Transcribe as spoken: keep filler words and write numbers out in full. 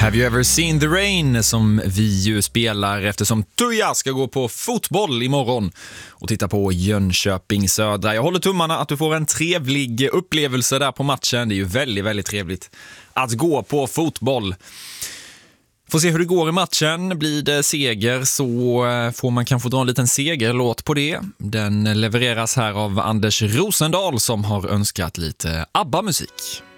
Have you ever seen the rain, som vi ju spelar eftersom Tuja ska gå på fotboll imorgon och titta på Jönköping Södra. Jag håller tummarna att du får en trevlig upplevelse där på matchen. Det är ju väldigt, väldigt trevligt att gå på fotboll. Får se hur det går i matchen. Blir det seger så får man kanske dra en liten segerlåt på det. Den levereras här av Anders Rosendahl som har önskat lite ABBA-musik.